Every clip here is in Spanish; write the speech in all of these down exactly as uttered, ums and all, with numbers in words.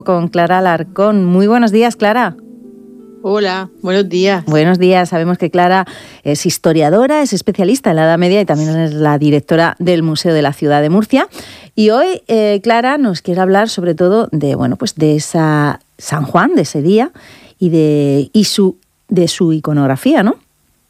Con Clara Alarcón. Muy buenos días, Clara. Hola, buenos días. Buenos días. Sabemos que Clara es historiadora, es especialista en la Edad Media y también es la directora del Museo de la Ciudad de Murcia. Y hoy, eh, Clara nos quiere hablar sobre todo de, bueno, pues de esa San Juan, de ese día y de y su de su iconografía, ¿no?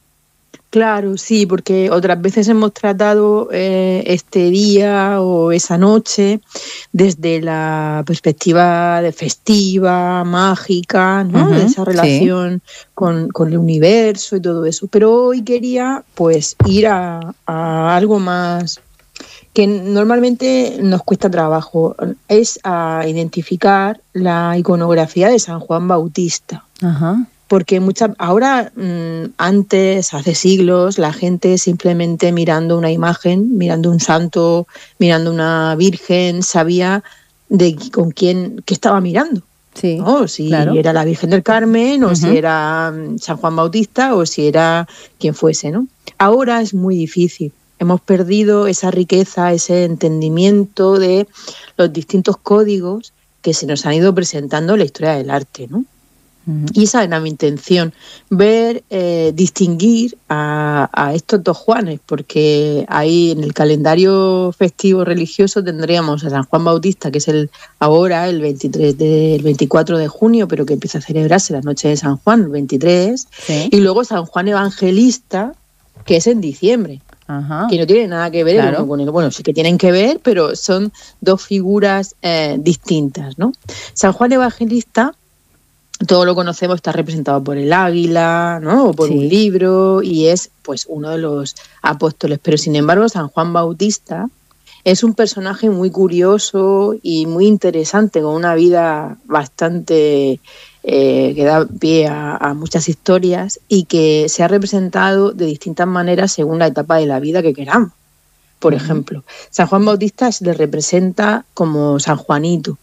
Claro, sí, porque otras veces hemos tratado eh, este día o esa noche desde la perspectiva de festiva, mágica, ¿no? Uh-huh, de esa relación sí. con, con el universo y todo eso. Pero hoy quería pues ir a, a algo más que normalmente nos cuesta trabajo, es a identificar la iconografía de San Juan Bautista. Ajá. Uh-huh. Porque muchas, ahora, mmm, antes, hace siglos, la gente simplemente mirando una imagen, mirando un santo, mirando una virgen, sabía de con quién qué estaba mirando. Sí, ¿no? Si claro. era la Virgen del Carmen, o uh-huh. si era San Juan Bautista, o si era quien fuese, ¿no? Ahora es muy difícil. Hemos perdido esa riqueza, ese entendimiento de los distintos códigos que se nos han ido presentando en la historia del arte, ¿no? Uh-huh. Y esa era mi intención, ver, eh, distinguir a, a estos dos Juanes, porque ahí en el calendario festivo religioso tendríamos a San Juan Bautista, que es el ahora el veintitrés de, el veinticuatro de junio, pero que empieza a celebrarse la noche de San Juan, el veintitrés, ¿sí? Y luego San Juan Evangelista, que es en diciembre. Ajá. Que no tiene nada que ver claro. uno con el, bueno, sí que tienen que ver, pero son dos figuras eh, distintas, ¿no? San Juan Evangelista, todo lo conocemos, está representado por el águila, ¿no? O por sí. un libro, y es pues uno de los apóstoles. Pero sin embargo, San Juan Bautista es un personaje muy curioso y muy interesante, con una vida bastante eh, que da pie a, a muchas historias y que se ha representado de distintas maneras según la etapa de la vida que queramos. Por uh-huh. ejemplo, San Juan Bautista se le representa como San Juanito.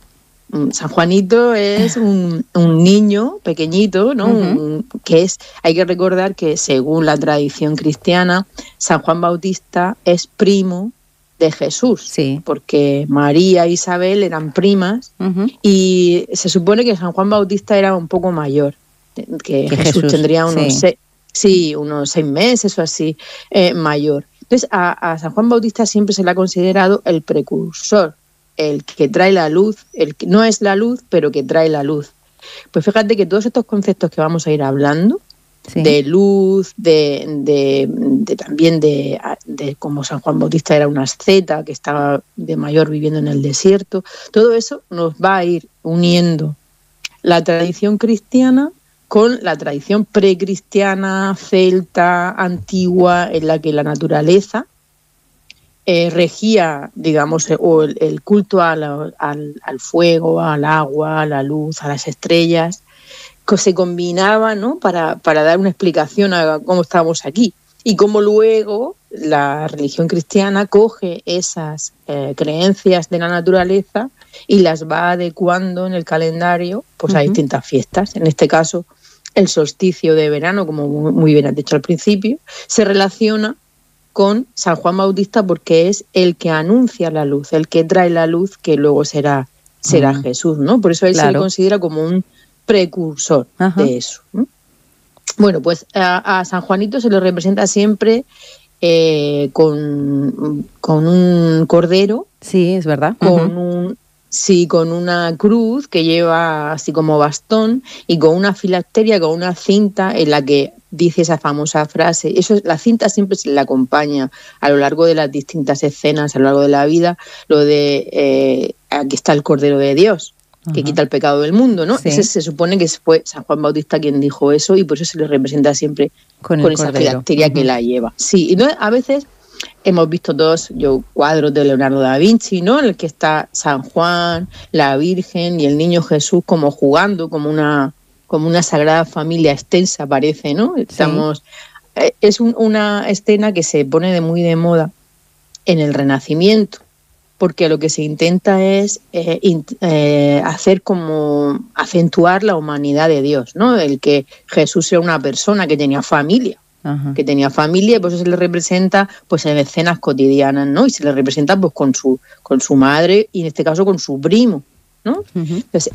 San Juanito es un, un niño pequeñito, ¿no? Uh-huh. un, que es, hay que recordar que según la tradición cristiana, San Juan Bautista es primo de Jesús, sí. porque María e Isabel eran primas, uh-huh. y se supone que San Juan Bautista era un poco mayor, que, que Jesús, Jesús tendría unos, sí. seis, sí, unos seis meses o así, eh, mayor. Entonces a, a San Juan Bautista siempre se le ha considerado el precursor, el que trae la luz, el que no es la luz, pero que trae la luz. Pues fíjate que todos estos conceptos que vamos a ir hablando, sí. de luz, de, de, de también de, de cómo San Juan Bautista era una asceta que estaba de mayor viviendo en el desierto, todo eso nos va a ir uniendo la tradición cristiana con la tradición precristiana, celta, antigua, en la que la naturaleza Eh, regía, digamos, o el, el culto a la, al, al fuego, al agua, a la luz, a las estrellas, que se combinaba, ¿no? para, para dar una explicación a cómo estábamos aquí. Y cómo luego la religión cristiana coge esas eh, creencias de la naturaleza y las va adecuando en el calendario pues, uh-huh. a distintas fiestas. En este caso, el solsticio de verano, como muy bien has dicho al principio, se relaciona con San Juan Bautista porque es el que anuncia la luz, el que trae la luz que luego será, será uh-huh. Jesús, ¿no? Por eso él claro. se le considera como un precursor uh-huh. de eso, ¿no? Bueno, pues a, a San Juanito se le representa siempre eh, con, con un cordero. Sí, es verdad. Con uh-huh. un sí, con una cruz que lleva así como bastón y con una filacteria, con una cinta en la que dice esa famosa frase. Eso, la cinta siempre se le acompaña a lo largo de las distintas escenas, a lo largo de la vida, lo de eh, aquí está el Cordero de Dios, uh-huh. que quita el pecado del mundo, ¿no? Sí. Ese se supone que fue San Juan Bautista quien dijo eso y por eso se le representa siempre con, con esa filacteria uh-huh. que la lleva. Sí, y no, a veces hemos visto todos yo cuadros de Leonardo da Vinci, ¿no? En el que está San Juan, la Virgen y el niño Jesús como jugando, como una como una sagrada familia extensa parece, ¿no? Estamos sí. eh, es un, una escena que se pone de muy de moda en el Renacimiento, porque lo que se intenta es eh, in, eh, hacer como acentuar la humanidad de Dios, ¿no? El que Jesús era una persona que tenía familia. Ajá. que tenía familia y por eso se le representa pues en escenas cotidianas, ¿no? Y se le representa pues con su con su madre y en este caso con su primo, ¿no? Uh-huh. Entonces,